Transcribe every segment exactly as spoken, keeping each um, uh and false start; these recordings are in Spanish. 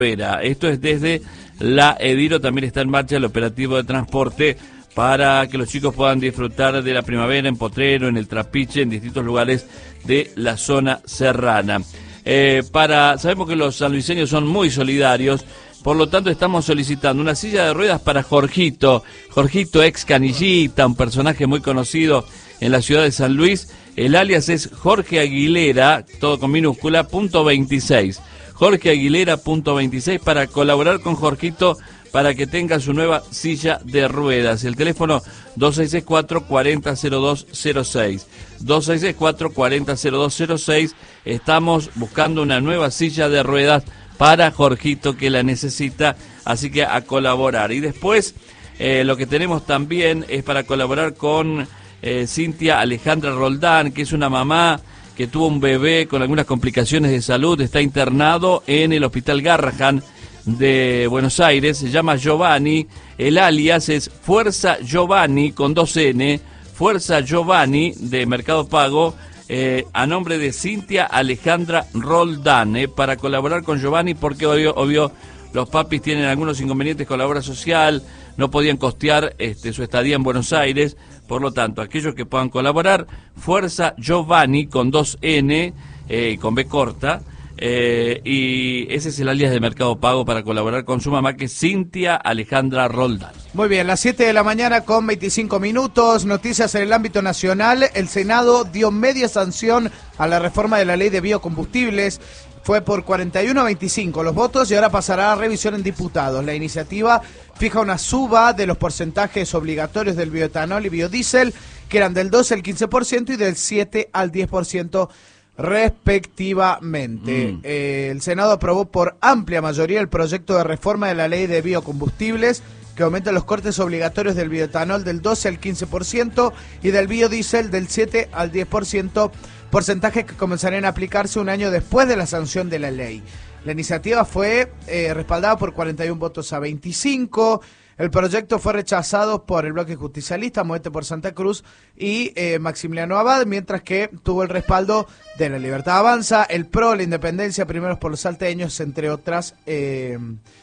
Esto es desde la Ediro. También está en marcha el operativo de transporte para que los chicos puedan disfrutar de la primavera en Potrero, en el Trapiche, en distintos lugares de la zona serrana. Eh, para sabemos que los sanluiseños son muy solidarios, por lo tanto estamos solicitando una silla de ruedas para Jorgito, Jorgito ex Canillita, un personaje muy conocido en la ciudad de San Luis. El alias es Jorge Aguilera, todo con minúscula, punto veintiséis. Jorge Aguilera, punto veintiséis, para colaborar con Jorgito para que tenga su nueva silla de ruedas. El teléfono dos seis seis cuatro, cuatro cero cero dos cero seis. dos seis seis cuatro, cuatro cero cero dos cero seis. Estamos buscando una nueva silla de ruedas para Jorgito, que la necesita, así que a colaborar. Y después eh, lo que tenemos también es para colaborar con eh, Cintia Alejandra Roldán, que es una mamá que tuvo un bebé con algunas complicaciones de salud, está internado en el Hospital Garrahan de Buenos Aires, se llama Giovanni, el alias es Fuerza Giovanni con dos N, Fuerza Giovanni de Mercado Pago, eh, a nombre de Cintia Alejandra Roldán, eh, para colaborar con Giovanni, porque obvio, obvio los papis tienen algunos inconvenientes con la obra social, no podían costear este, su estadía en Buenos Aires. Por lo tanto, aquellos que puedan colaborar, Fuerza Giovanni con dos N eh, y con B corta, eh, y ese es el alias de Mercado Pago para colaborar con su mamá, que es Cintia Alejandra Roldán. Muy bien, las siete de la mañana con veinticinco minutos, noticias en el ámbito nacional. El Senado dio media sanción a la reforma de la ley de biocombustibles. Fue por cuarenta y uno a veinticinco los votos y ahora pasará a revisión en diputados. La iniciativa fija una suba de los porcentajes obligatorios del bioetanol y biodiesel, que eran del doce al quince por ciento y del siete al diez por ciento respectivamente. Mm. Eh, el Senado aprobó por amplia mayoría el proyecto de reforma de la ley de biocombustibles, que aumenta los cortes obligatorios del bioetanol del doce al quince por ciento y del biodiesel del siete al diez por ciento, porcentajes que comenzarían a aplicarse un año después de la sanción de la ley. La iniciativa fue eh, respaldada por cuarenta y uno votos a veinticinco. El proyecto fue rechazado por el bloque justicialista, Movete por Santa Cruz y eh, Maximiliano Abad, mientras que tuvo el respaldo de La Libertad Avanza, el P R O, la Independencia, Primeros por los Salteños, entre otras eh,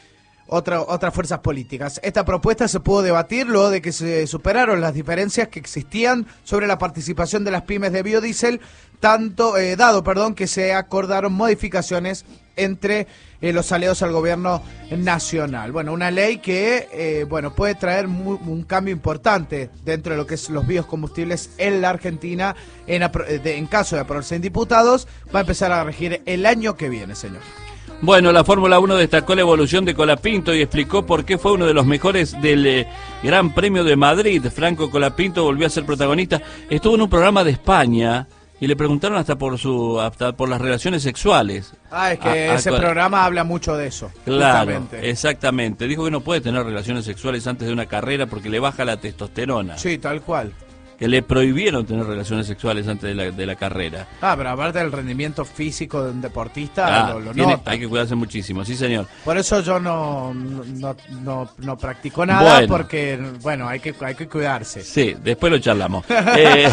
otra, otras fuerzas políticas. Esta propuesta se pudo debatir luego de que se superaron las diferencias que existían sobre la participación de las pymes de biodiesel, tanto eh, dado perdón, que se acordaron modificaciones entre eh, los aliados al gobierno nacional. Bueno, una ley que eh, bueno puede traer muy, un cambio importante dentro de lo que es los biocombustibles en la Argentina. En, de, en caso de aprobarse en diputados, va a empezar a regir el año que viene, señor. Bueno, la Fórmula uno destacó la evolución de Colapinto y explicó por qué fue uno de los mejores del eh, Gran Premio de Madrid. Franco Colapinto volvió a ser protagonista. Estuvo en un programa de España y le preguntaron hasta por su hasta por las relaciones sexuales. Ah, es que a, ese a, programa habla mucho de eso. Claro, justamente. Exactamente. Dijo que no puede tener relaciones sexuales antes de una carrera porque le baja la testosterona. Sí, tal cual. Que le prohibieron tener relaciones sexuales antes de la, de la carrera. Ah, pero aparte del rendimiento físico de un deportista, ah, lo, lo tiene, nota. Hay que cuidarse muchísimo, sí señor. Por eso yo no no, no, no practico nada, bueno. porque, bueno, hay que hay que cuidarse. Sí, después lo charlamos. eh...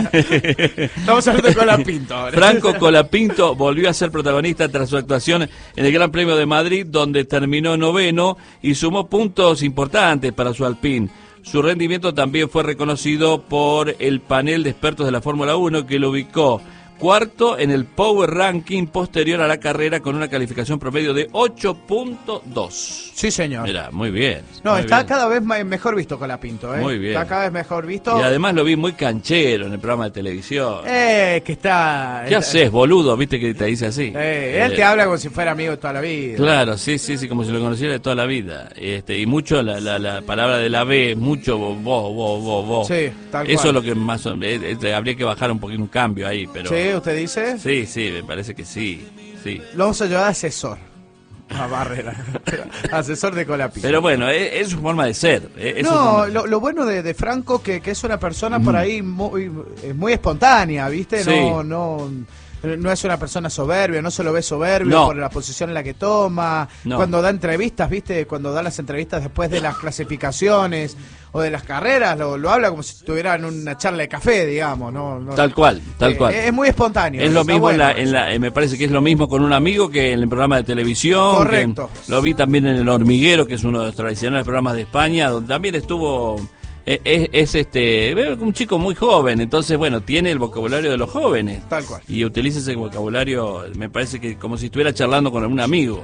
Estamos hablando de Colapinto ahora. Franco Colapinto volvió a ser protagonista tras su actuación en el Gran Premio de Madrid, donde terminó noveno y sumó puntos importantes para su Alpine. Su rendimiento también fue reconocido por el panel de expertos de la Fórmula uno, que lo ubicó cuarto en el Power Ranking posterior a la carrera con una calificación promedio de ocho punto dos. Sí, señor. Mira, muy bien. No, muy está bien. cada vez mejor visto Colapinto, ¿eh? Muy bien. Está cada vez mejor visto. Y además lo vi muy canchero en el programa de televisión. Eh, que está... ¿Qué está, haces, boludo? ¿Viste que te dice así? Eh, él eh, te habla como si fuera amigo de toda la vida. Claro, sí, sí, sí, como si lo conociera de toda la vida. Este, y mucho la, la, la palabra de la B, mucho vos, vos, vos, vos, vos. Sí, tal cual. Eso es lo que más... Eh, eh, habría que bajar un poquito un cambio ahí, pero... Sí, ¿usted dice? Sí, sí, me parece que sí, sí. Lo vamos a llevar a asesor. A Barrera. Asesor de Colapinto. Pero bueno, es, es su forma de ser. Es no, lo, lo bueno de, de Franco que, que es una persona mm. por ahí muy, muy espontánea, ¿viste? Sí. No, no... no es una persona soberbia, no se lo ve soberbio no. por la posición en la que toma, no. cuando da entrevistas, viste, cuando da las entrevistas después de las clasificaciones o de las carreras, lo, lo habla como si estuviera en una charla de café, digamos, no, no tal cual, tal eh, cual. Es muy espontáneo. Es lo mismo bueno, en la, en la, eh, me parece que es lo mismo con un amigo que en el programa de televisión. Correcto. Que lo vi también en El Hormiguero, que es uno de los tradicionales programas de España, donde también estuvo. Es, es, es este un chico muy joven, entonces bueno, tiene el vocabulario de los jóvenes. Tal cual. Y utiliza ese vocabulario, me parece que como si estuviera charlando con algún amigo.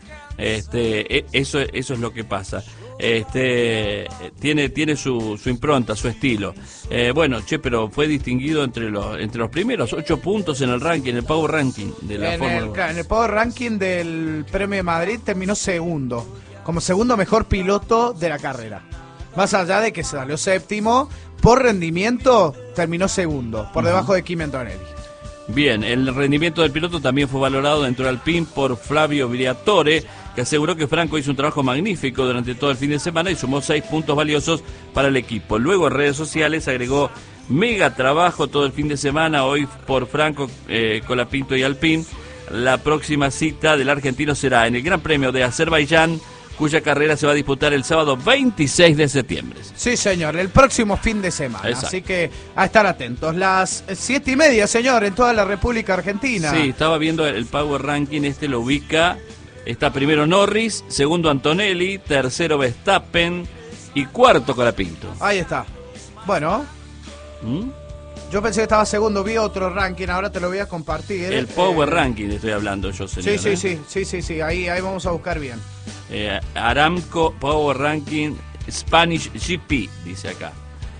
Este, eso, eso es lo que pasa. Este, tiene, tiene su, su impronta, su estilo. Eh, bueno, che, pero fue distinguido entre los, entre los primeros, ocho puntos en el ranking, en el Power Ranking de la en, Fórmula el, uno. en el Power Ranking del Premio de Madrid terminó segundo, como segundo mejor piloto de la carrera. Más allá de que salió séptimo, por rendimiento terminó segundo, por uh-huh. debajo de Kimi Antonelli. Bien, el rendimiento del piloto también fue valorado dentro del Alpine por Flavio Briatore, que aseguró que Franco hizo un trabajo magnífico durante todo el fin de semana y sumó seis puntos valiosos para el equipo. Luego en redes sociales agregó mega trabajo todo el fin de semana, hoy por Franco, eh, Colapinto y Alpine. La próxima cita del argentino será en el Gran Premio de Azerbaiyán, cuya carrera se va a disputar el sábado veintiséis de septiembre. Sí, señor, el próximo fin de semana. Exacto. Así que a estar atentos. Las siete y media, señor, en toda la República Argentina. Sí, estaba viendo el Power Ranking, este lo ubica. Está primero Norris, segundo Antonelli, tercero Verstappen y cuarto Colapinto. Ahí está. Bueno. ¿Mm? Yo pensé que estaba segundo, vi otro ranking, ahora te lo voy a compartir. El Power eh, Ranking estoy hablando yo, señor. Sí, sí, ¿eh? sí, sí, sí, sí, ahí, ahí vamos a buscar bien. Eh, Aramco Power Ranking Spanish G P, dice acá.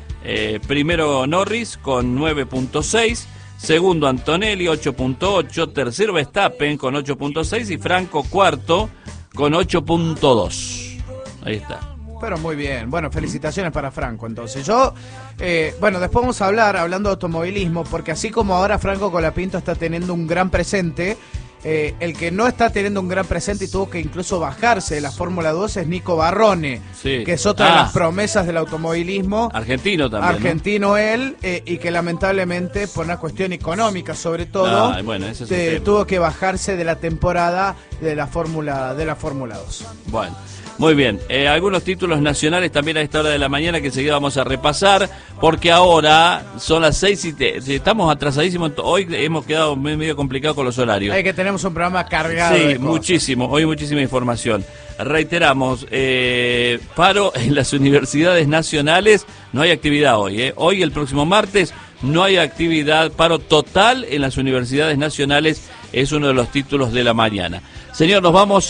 Eh, primero Norris con nueve punto seis, segundo Antonelli ocho punto ocho, tercero Verstappen con ocho punto seis y Franco cuarto con ocho punto dos. Ahí está. Pero muy bien, bueno, felicitaciones para Franco entonces. Yo, eh, bueno, después vamos a hablar, hablando de automovilismo, porque así como ahora Franco Colapinto está teniendo un gran presente, eh, el que no está teniendo un gran presente y tuvo que incluso bajarse de la Fórmula dos es Nico Barrone, sí. que es otra ah, de las promesas del automovilismo. Argentino también, Argentino ¿no? él, eh, y que lamentablemente, por una cuestión económica sobre todo, ah, bueno, ese es te, un tema. tuvo que bajarse de la temporada de la Fórmula de la Fórmula dos. Bueno. Muy bien, eh, algunos títulos nacionales también a esta hora de la mañana que enseguida vamos a repasar, porque ahora son las seis y te, estamos atrasadísimos, hoy hemos quedado medio complicado con los horarios. Hay que tenemos un programa cargado sí, de cosas. muchísimo, hoy muchísima información. Reiteramos, eh, paro en las universidades nacionales, no hay actividad hoy, eh. hoy el próximo martes no hay actividad, paro total en las universidades nacionales, es uno de los títulos de la mañana. Señor, nos vamos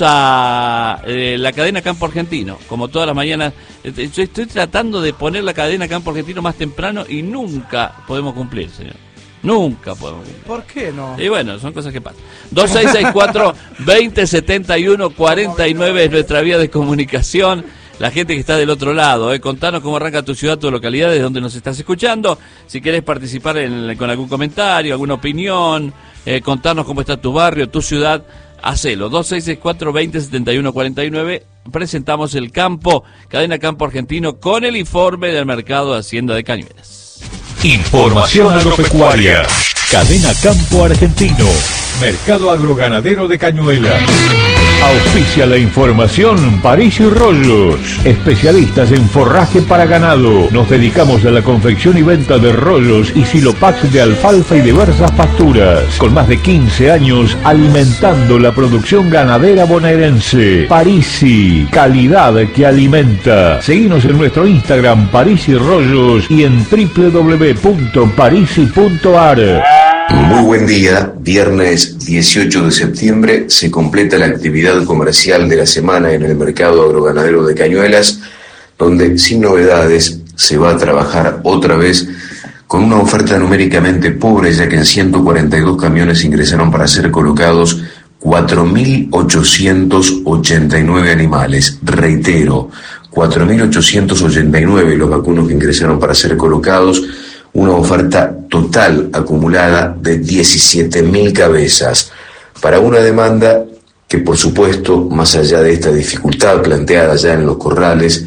a eh, la cadena Campo Argentino, como todas las mañanas. Eh, yo estoy tratando de poner la cadena Campo Argentino más temprano y nunca podemos cumplir, señor. Nunca podemos cumplir. ¿Por qué no? Y bueno, son cosas que pasan. dos seis seis cuatro, veinte setenta y uno, cuarenta y nueve es nuestra vía de comunicación. La gente que está del otro lado, eh, contanos cómo arranca tu ciudad, tu localidad, desde donde nos estás escuchando. Si querés participar en, con algún comentario, alguna opinión, eh, contarnos cómo está tu barrio, tu ciudad, hacelo. dos seis seis cuatro, veinte setenta y uno, cuarenta y nueve. Presentamos el campo, cadena Campo Argentino, con el informe del mercado de Hacienda de Cañuelas. Información agropecuaria. Cadena Campo Argentino. Mercado agroganadero de Cañuelas. Auspicia la información París y Rollos, especialistas en forraje para ganado. Nos dedicamos a la confección y venta de rollos y silopax de alfalfa y diversas pasturas. Con más de quince años alimentando la producción ganadera bonaerense. Parisi, calidad que alimenta. Seguinos en nuestro Instagram París y Rollos y en doble u doble u doble u punto parisi punto a r. Muy buen día, viernes dieciocho de septiembre se completa la actividad comercial de la semana en el mercado agroganadero de Cañuelas, donde sin novedades se va a trabajar otra vez con una oferta numéricamente pobre, ya que en ciento cuarenta y dos camiones ingresaron para ser colocados cuatro mil ochocientos ochenta y nueve animales. Reitero, cuatro mil ochocientos ochenta y nueve los vacunos que ingresaron para ser colocados, una oferta total acumulada de diecisiete mil cabezas, para una demanda que, por supuesto, más allá de esta dificultad planteada ya en los corrales,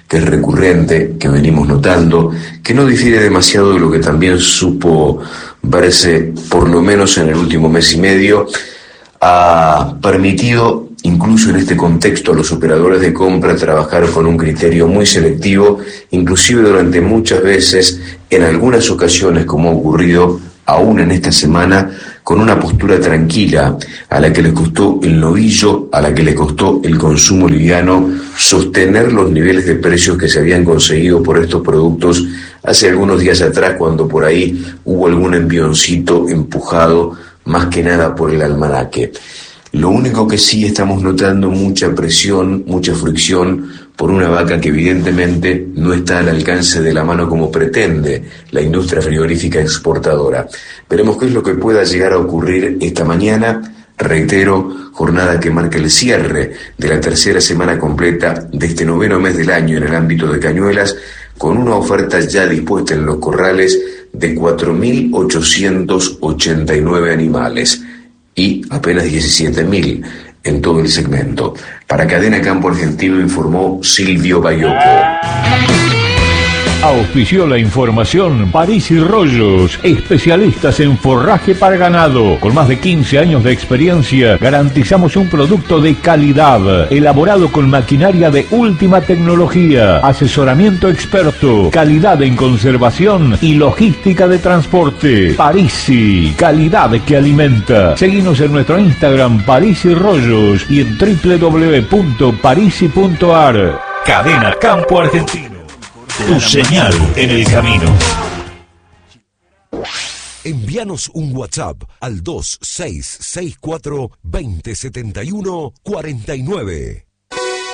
que es recurrente, que venimos notando, que no difiere demasiado de lo que también supo verse por lo menos en el último mes y medio, ha permitido incluso en este contexto a los operadores de compra trabajar con un criterio muy selectivo, inclusive durante muchas veces, en algunas ocasiones como ha ocurrido aún en esta semana, con una postura tranquila, a la que le costó el novillo, a la que le costó el consumo liviano, sostener los niveles de precios que se habían conseguido por estos productos hace algunos días atrás, cuando por ahí hubo algún envioncito empujado, más que nada por el almanaque. Lo único que sí estamos notando mucha presión, mucha fricción por una vaca que evidentemente no está al alcance de la mano como pretende la industria frigorífica exportadora. Veremos qué es lo que pueda llegar a ocurrir esta mañana. Reitero, jornada que marca el cierre de la tercera semana completa de este noveno mes del año en el ámbito de Cañuelas, con una oferta ya dispuesta en los corrales de cuatro mil ochocientos ochenta y nueve animales y apenas diecisiete mil en todo el segmento. Para Cadena Campo Argentino informó Silvio Bayoco. Auspició la información París y Rollos, especialistas en forraje para ganado. Con más de quince años de experiencia, garantizamos un producto de calidad, elaborado con maquinaria de última tecnología, asesoramiento experto, calidad en conservación y logística de transporte. Parisi, calidad que alimenta. Seguinos en nuestro Instagram París y Rollos y en doble u doble u doble u punto parisi punto a r. Cadena Campo Argentino. Tu señal en el camino. Envíanos un WhatsApp al dos seis seis cuatro, dos cero siete uno, cuatro nueve.